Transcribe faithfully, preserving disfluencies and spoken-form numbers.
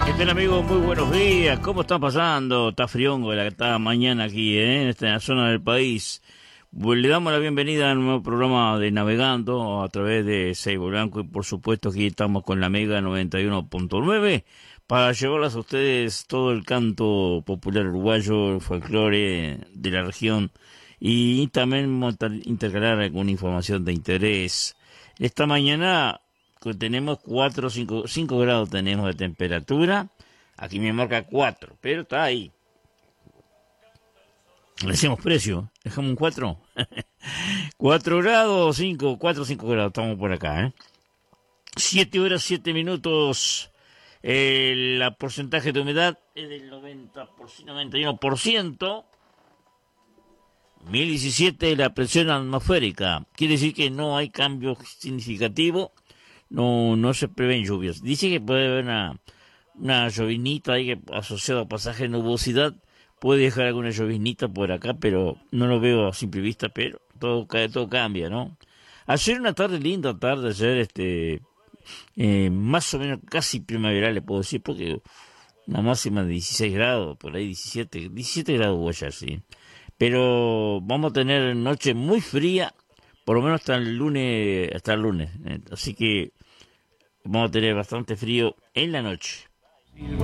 ¿Qué tal, amigos? Muy buenos días. ¿Cómo están pasando? Está friongo la que está mañana aquí, ¿eh? En esta zona del país. Pues le damos la bienvenida al nuevo programa de Navegando a través de Seibo Blanco y por supuesto aquí estamos con la Mega noventa y uno punto nueve para llevarles a ustedes todo el canto popular uruguayo, el folclore de la región y también intercalar alguna información de interés. Esta mañana tenemos cuatro, cinco grados tenemos de temperatura. Aquí me marca cuatro, pero está ahí. Le decimos precio, dejamos un cuatro. cuatro grados, cinco, cuatro, cinco grados, estamos por acá, ¿eh? siete horas, siete minutos. El la porcentaje de humedad es del noventa por ciento, noventa y uno por ciento. mil diecisiete la presión atmosférica. Quiere decir que no hay cambio significativo. No, no se prevén lluvias. Dice que puede haber una, una llovinita ahí que asociada a pasaje de nubosidad. Puede dejar alguna llovinita por acá, pero no lo veo a simple vista, pero todo, todo cambia, ¿no? Ayer una tarde linda, tarde, ayer, este, eh, más o menos casi primaveral, le puedo decir, porque una máxima de dieciséis grados, por ahí diecisiete, diecisiete grados voy a sí. Pero vamos a tener noche muy fría, por lo menos hasta el lunes, hasta el lunes. Así que vamos a tener bastante frío en la noche.